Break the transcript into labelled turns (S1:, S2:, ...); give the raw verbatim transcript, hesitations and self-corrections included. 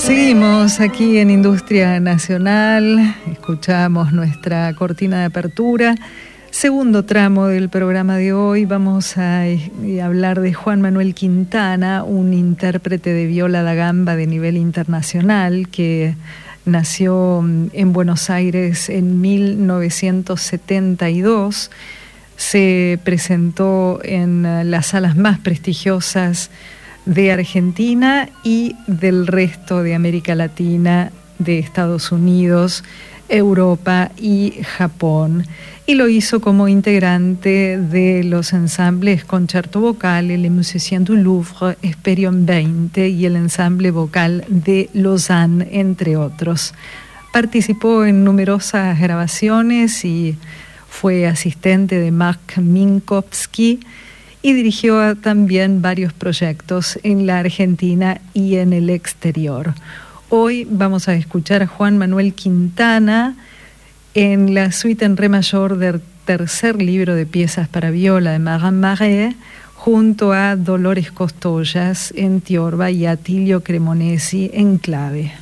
S1: Seguimos aquí en Industria Nacional, escuchamos nuestra cortina de apertura. Segundo tramo del programa de hoy, vamos a hablar de Juan Manuel Quintana, un intérprete de viola da gamba de nivel internacional que nació en Buenos Aires en mil novecientos setenta y dos. Se presentó en las salas más prestigiosas de Argentina y del resto de América Latina, de Estados Unidos, Europa y Japón. Y lo hizo como integrante de los ensambles Concerto Vocale, Les Musiciens du Louvre, Hesperion veinte y el ensamble vocal de Lausanne, entre otros. Participó en numerosas grabaciones y fue asistente de Mark Minkowski y dirigió también varios proyectos en la Argentina y en el exterior. Hoy vamos a escuchar a Juan Manuel Quintana en la suite en re mayor del tercer libro de piezas para viola de Marin Marais, junto a Dolores Costollas en tiorba y Atilio Cremonesi en clave.